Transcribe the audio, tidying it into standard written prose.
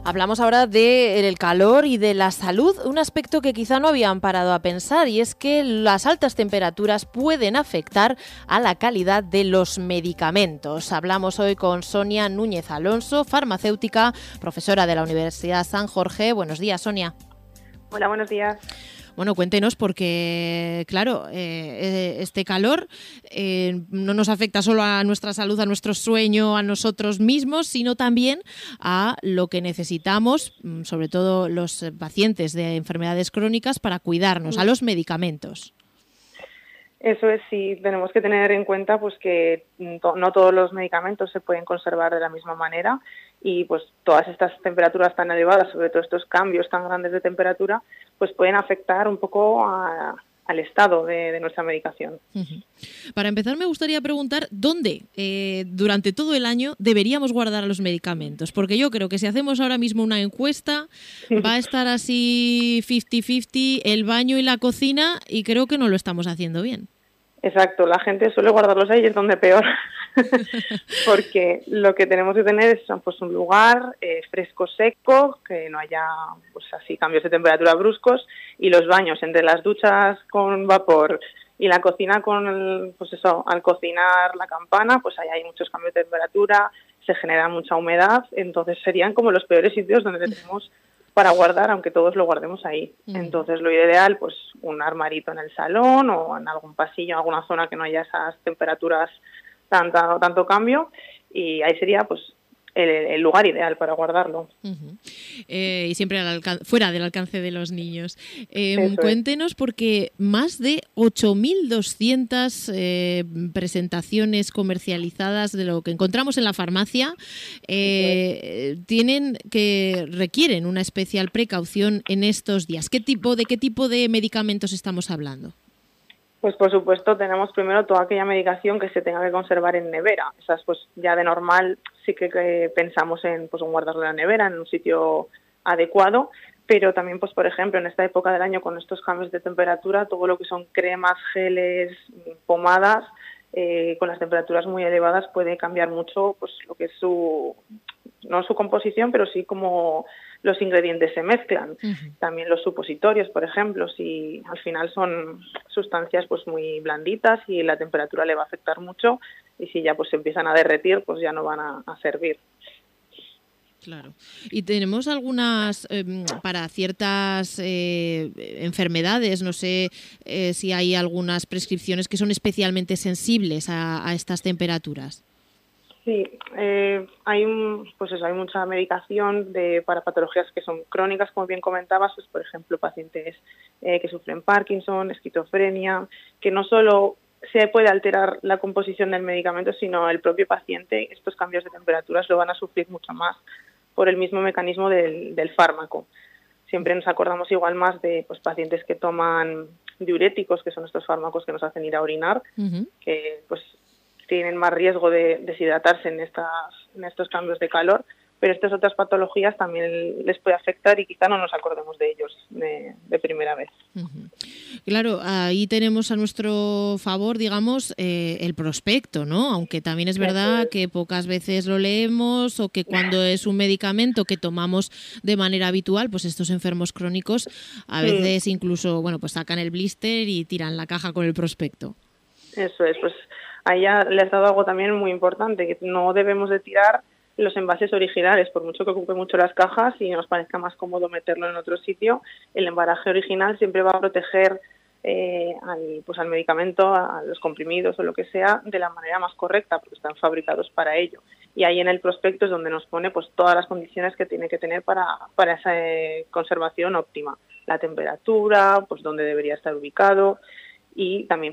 Hablamos ahora del calor y de la salud, un aspecto que quizá no habían parado a pensar, y es que las altas temperaturas pueden afectar a la calidad de los medicamentos. Hablamos hoy con Sonia Núñez Alonso, farmacéutica, profesora de la Universidad San Jorge. Buenos días, Sonia. Hola, buenos días. Bueno, cuéntenos porque, claro, este calor no nos afecta solo a nuestra salud, a nuestro sueño, a nosotros mismos, sino también a lo que necesitamos, sobre todo los pacientes de enfermedades crónicas, para cuidarnos, a los medicamentos. Eso es, sí, tenemos que tener en cuenta pues que no todos los medicamentos se pueden conservar de la misma manera y pues todas estas temperaturas tan elevadas, sobre todo estos cambios tan grandes de temperatura, pues pueden afectar un poco al estado de nuestra medicación. Uh-huh. Para empezar, me gustaría preguntar dónde durante todo el año deberíamos guardar los medicamentos, porque yo creo que si hacemos ahora mismo una encuesta va a estar así 50-50 el baño y la cocina, y creo que no lo estamos haciendo bien. Exacto, la gente suele guardarlos ahí y es donde peor, porque lo que tenemos que tener es pues, un lugar fresco, seco, que no haya pues así cambios de temperatura bruscos, y los baños entre las duchas con vapor y la cocina pues eso, al cocinar la campana, pues ahí hay muchos cambios de temperatura, se genera mucha humedad, entonces serían como los peores sitios donde tenemos para guardar, aunque todos lo guardemos ahí. Entonces lo ideal, pues un armarito en el salón o en algún pasillo, en alguna zona que no haya esas temperaturas tanto cambio, y ahí sería pues el lugar ideal para guardarlo. Uh-huh. Y siempre fuera del alcance de los niños. Cuéntenos, porque más de 8.200 presentaciones comercializadas de lo que encontramos en la farmacia requieren una especial precaución en estos días. ¿De qué tipo de medicamentos estamos hablando? Pues por supuesto tenemos primero toda aquella medicación que se tenga que conservar en nevera. Esas pues ya de normal sí que pensamos en guardarla en la nevera, en un sitio adecuado, pero también pues por ejemplo en esta época del año con estos cambios de temperatura, todo lo que son cremas, geles, pomadas, con las temperaturas muy elevadas puede cambiar mucho pues lo que es no su composición, pero sí como los ingredientes se mezclan. Uh-huh. También los supositorios, por ejemplo, si al final son sustancias pues muy blanditas y la temperatura le va a afectar mucho, y si ya pues se empiezan a derretir, pues ya no van a servir. Claro. Y tenemos algunas para ciertas enfermedades, no sé si hay algunas prescripciones que son especialmente sensibles a estas temperaturas. Sí, hay mucha medicación para patologías que son crónicas, como bien comentabas, pues, por ejemplo, pacientes que sufren Parkinson, esquizofrenia, que no solo se puede alterar la composición del medicamento, sino el propio paciente, estos cambios de temperaturas lo van a sufrir mucho más por el mismo mecanismo del fármaco. Siempre nos acordamos igual más de pues, pacientes que toman diuréticos, que son estos fármacos que nos hacen ir a orinar, uh-huh, que pues tienen más riesgo de deshidratarse en estos cambios de calor, pero estas otras patologías también les puede afectar y quizá no nos acordemos de ellos de primera vez. Uh-huh. Claro, ahí tenemos a nuestro favor, digamos, el prospecto, ¿no? Aunque también es verdad que pocas veces lo leemos, o que cuando es un medicamento que tomamos de manera habitual, pues estos enfermos crónicos a veces incluso, pues sacan el blister y tiran la caja con el prospecto. Eso es, pues ahí ya le has dado algo también muy importante, que no debemos de tirar los envases originales, por mucho que ocupe mucho las cajas y nos parezca más cómodo meterlo en otro sitio, el embalaje original siempre va a proteger al medicamento, a los comprimidos o lo que sea, de la manera más correcta, porque están fabricados para ello. Y ahí en el prospecto es donde nos pone pues todas las condiciones que tiene que tener para esa conservación óptima. La temperatura, pues dónde debería estar ubicado, y también